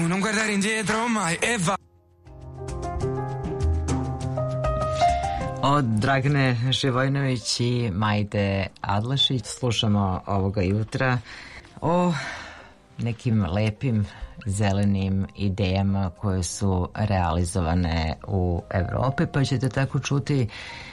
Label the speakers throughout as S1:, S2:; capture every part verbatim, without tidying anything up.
S1: Non guardare indietro mai e va.
S2: Od Dragane Živojinović i Majde Adlešić slušamo ovoga jutra o nekim lepim zelenim idejama koje su realizovane u Evropi, pa ćete tako čuti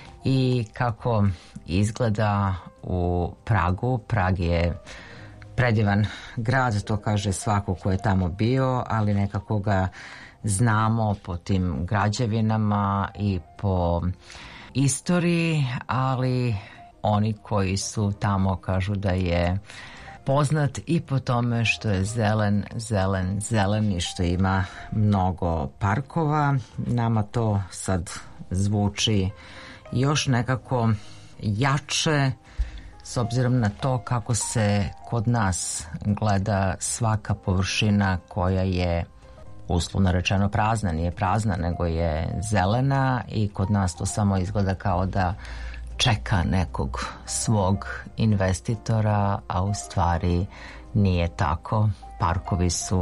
S2: i kako izgleda u Pragu. Prag je predivan grad, to kaže svako ko je tamo bio, ali nekako ga znamo po tim građevinama i po istoriji, ali oni koji su tamo kažu da je poznat i po tome što je zelen, zelen, zelen i što ima mnogo parkova. Nama to sad zvuči još nekako jače s obzirom na to kako se kod nas gleda svaka površina koja je uslovno rečeno prazna, nije prazna nego je zelena i kod nas to samo izgleda kao da čeka nekog svog investitora, a u stvari nije tako. Parkovi su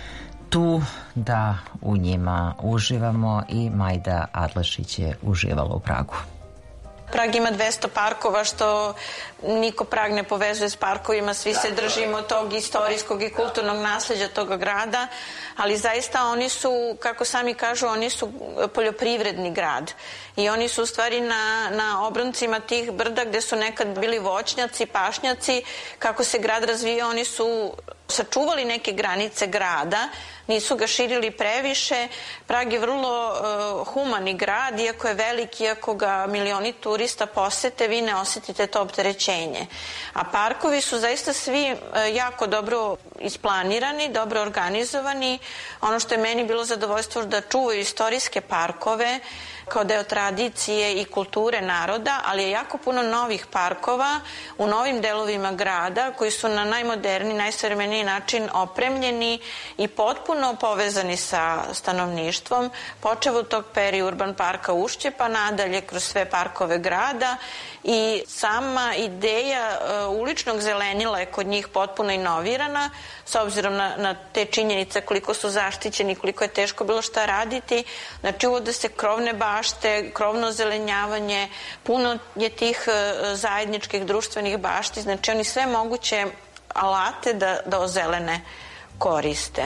S2: tu da u njima uživamo i Majda Adlešić je uživala u Pragu.
S3: Prag ima dvesta parkova, što niko Prag ne povezuje s parkovima, svi se držimo tog istorijskog i kulturnog nasleđa toga grada, ali zaista oni su, kako sami kažu, oni su poljoprivredni grad i oni su u stvari na, na obroncima tih brda gde su nekad bili voćnjaci, pašnjaci, kako se grad razvija, oni su sačuvali neke granice grada, nisu ga širili previše. Prag je vrlo uh, humani grad, iako je velik, iako ga milioni turista posete, vi ne osetite to opterećenje. A parkovi su zaista svi uh, jako dobro isplanirani, dobro organizovani. Ono što je meni bilo zadovoljstvo da čuvaju istorijske parkove kao deo tradicije i kulture naroda, ali je jako puno novih parkova u novim delovima grada koji su na najmoderniji, najsavremeniji način opremljeni i potpuno povezani sa stanovništvom, počev od tog peri-urban parka Ušće pa nadalje kroz sve parkove grada i sama ideja uh, uličnog zelenila je kod njih potpuno inovirana s obzirom na, na te činjenice koliko su zaštićeni, koliko je teško bilo šta raditi. Znači uvode se krovne bašte, krovno zelenjavanje, puno je tih uh, zajedničkih društvenih bašti, znači oni sve moguće alate da, da ozelene koriste.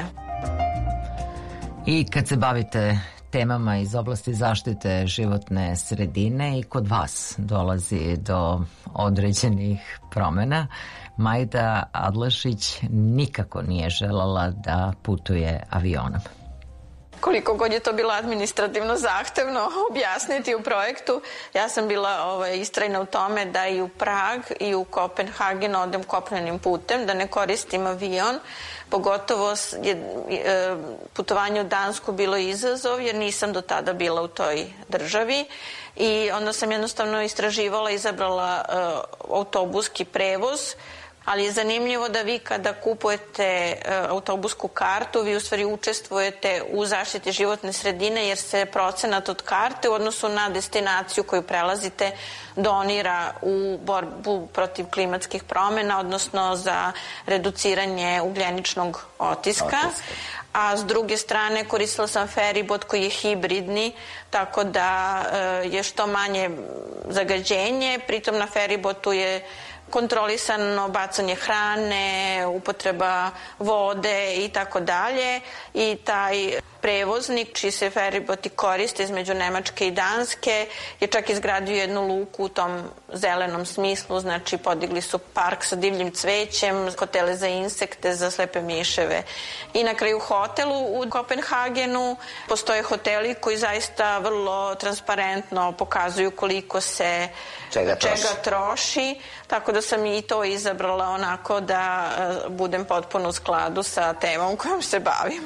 S2: I kad se bavite temama iz oblasti zaštite životne sredine i kod vas dolazi do određenih promena, Majda Adlešić nikako nije želala da putuje avionom.
S3: Koliko god je to bilo administrativno zahtevno objasniti u projektu, ja sam bila ovaj, istrajna u tome da i u Prag i u Kopenhagen odem kopnenim putem, da ne koristim avion. Pogotovo je e, putovanje u Dansku bilo izazov jer nisam do tada bila u toj državi i onda sam jednostavno istraživala, izabrala e, autobuski prevoz. Ali je zanimljivo da vi kada kupujete e, autobusku kartu, vi u stvari učestvujete u zaštiti životne sredine jer se procenat od karte u odnosu na destinaciju koju prelazite donira u borbu protiv klimatskih promena, odnosno za reduciranje ugljeničnog otiska. Otiska. A s druge strane koristila sam feribot koji je hibridni, tako da e, je što manje zagađenje, pritom na feribotu je kontrolisano bacanje hrane, upotreba vode i tako dalje i taj prevoznik čiji se feriboti koriste između Nemačke i Danske je čak izgradio jednu luku u tom zelenom smislu, znači podigli su park sa divljim cvećem, hotele za insekte, za slepe miševe. I na kraju hotelu u Kopenhagenu postoje hoteli koji zaista vrlo transparentno pokazuju koliko se čega, čega troši. troši, tako da sam i to izabrala onako da budem potpuno u skladu sa temom kojom se bavim.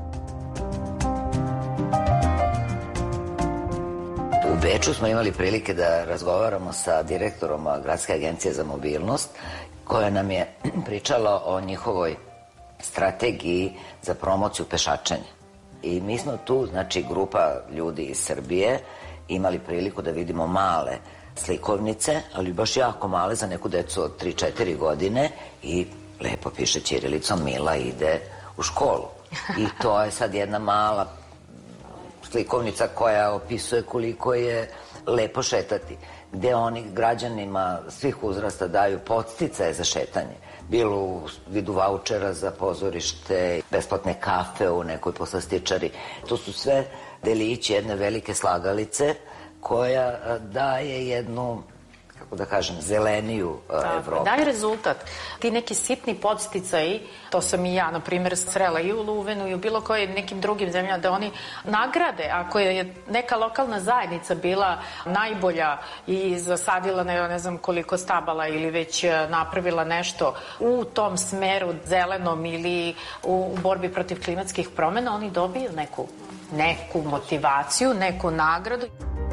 S4: U Beču smo imali prilike da razgovaramo sa direktorom Gradske agencije za mobilnost, koja nam je pričala o njihovoj strategiji za promociju pešačenja. I mi smo tu, znači grupa ljudi iz Srbije, imali priliku da vidimo male slikovnice, ali baš jako male za neku decu od tri četiri godine i lepo piše ćirilicom Mila ide u školu. I to je sad jedna mala slikovnica koja opisuje koliko je lepo šetati, gde oni građanima svih uzrasta daju podsticaje za šetanje, bilo u vidu vaučera za pozorište, besplatne kafe u nekoj poslastičari. To su sve delići jedne velike slagalice koja daje jednu, kako da kažem, zeleniju Evropu.
S5: Daje rezultat. Ti neki sitni podsticaji, to sam i ja, na primjer, srela i u Luvenu i u bilo koje nekim drugim zemljama, da oni nagrade. Ako je neka lokalna zajednica bila najbolja i zasadila ne, ne znam koliko stabala ili već napravila nešto u tom smeru zelenom ili u, u borbi protiv klimatskih promena, oni dobiju neku, neku motivaciju, neku nagradu.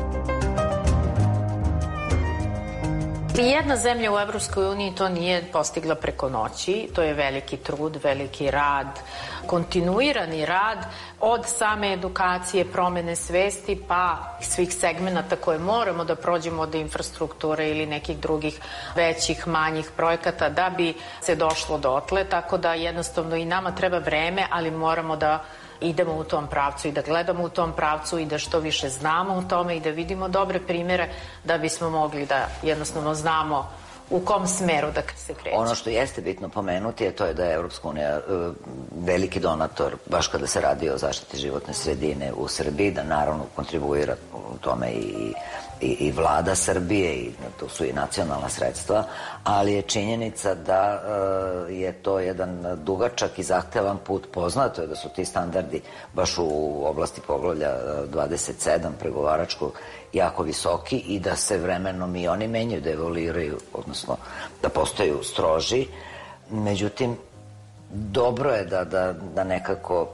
S5: I jedna zemlja u Evropskoj uniji to nije postigla preko noći, to je veliki trud, veliki rad, kontinuirani rad od same edukacije, promene svesti pa svih segmenata koje moramo da prođemo od infrastrukture ili nekih drugih većih, manjih projekata da bi se došlo dotle, tako da jednostavno i nama treba vreme, ali moramo da idemo u tom pravcu i da gledamo u tom pravcu i da što više znamo u tome i da vidimo dobre primjere da bismo mogli da jednostavno znamo u kom smeru da se kreće.
S4: Ono što jeste bitno pomenuti je to je da je Evropska unija veliki donator, baš kada se radi o zaštiti životne sredine u Srbiji, da naravno kontribuira u tome i I, i vlada Srbije, i to su i nacionalna sredstva, ali je činjenica da e, je to jedan dugačak i zahtevan put. Poznato je da su ti standardi baš u oblasti poglavlja dvadeset sedam pregovaračkog jako visoki i da se vremenom i oni menjaju, da evoluiraju, odnosno da postaju stroži. Međutim, dobro je da, da, da nekako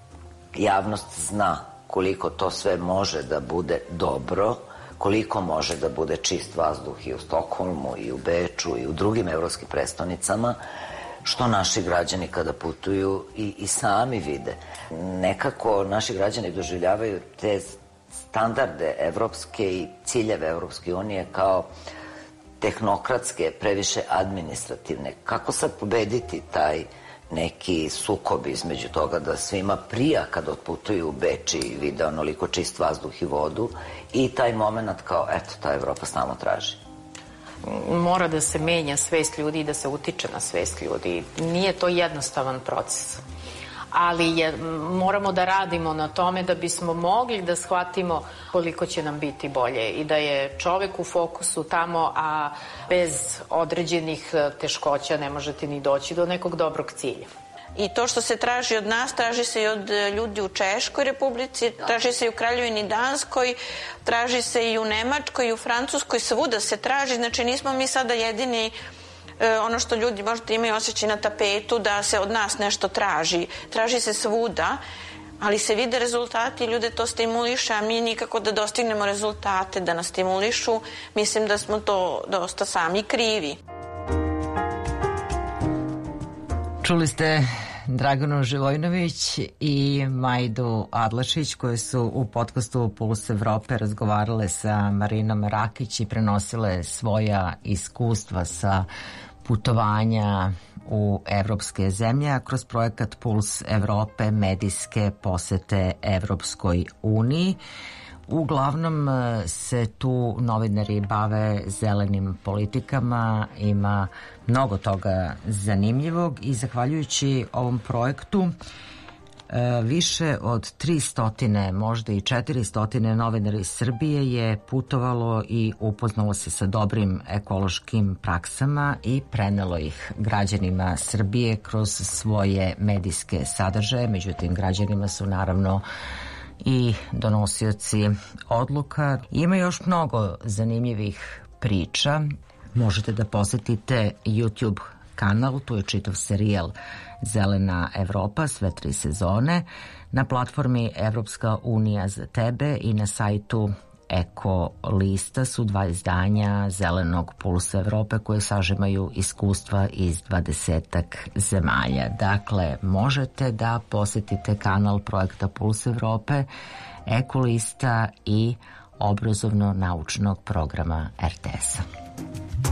S4: javnost zna koliko to sve može da bude dobro, koliko može da bude čist vazduh i u Stokholmu, i u Beču, i u drugim evropskim prestonicama, što naši građani kada putuju i, i sami vide. Nekako naši građani doživljavaju te standarde evropske i ciljeve Evropske unije kao tehnokratske, previše administrativne. Kako sad pobediti taj neki sukob između toga da svima prija kad otputuju u Beč i vide onoliko čist vazduh i vodu i taj moment kao, eto, ta Evropa stalno traži.
S5: Mora da se menja svest ljudi i da se utiče na svest ljudi. Nije to jednostavan proces. Ali je, moramo da radimo na tome da bismo mogli da shvatimo koliko će nam biti bolje i da je čovek u fokusu tamo, a bez određenih teškoća ne možete ni doći do nekog dobrog cilja.
S3: I to što se traži od nas, traži se i od ljudi u Češkoj Republici, traži se i u Kraljevini Danskoj, traži se i u Nemačkoj, i u Francuskoj, svuda se traži. Znači nismo mi sada jedini, ono što ljudi možda imaju osjećaj na tapetu da se od nas nešto traži. Traži se svuda, ali se vide rezultati i ljude to stimuliše, a mi nikako da dostignemo rezultate, da nas stimulišu. Mislim da smo to dosta sami krivi.
S2: Čuli ste Draganu Živojinović i Majdu Adlašić koje su u podcastu Puls Evrope razgovarale sa Marinom Rakić i prenosile svoja iskustva sa putovanja u evropske zemlje, a kroz projekat Puls Evrope medijske posete Evropskoj uniji. Uglavnom se tu novinari bave zelenim politikama, ima mnogo toga zanimljivog i zahvaljujući ovom projektu više od tristo, možda i četiristo novinara iz Srbije je putovalo i upoznalo se sa dobrim ekološkim praksama i prenelo ih građanima Srbije kroz svoje medijske sadržaje. Međutim, građanima su naravno i donosioci odluka. Ima još mnogo zanimljivih priča. Možete da posetite YouTube kanal, tu je čitav serijal Zelena Evropa, sve tri sezone, na platformi Evropska unija za tebe i na sajtu Eko lista su dva izdanja Zelenog Pulsa Evrope koje sažimaju iskustva iz dvadesetak zemalja. Dakle, možete da posetite kanal projekta Puls Evrope, Eko lista i obrazovno-naučnog programa er te es-a.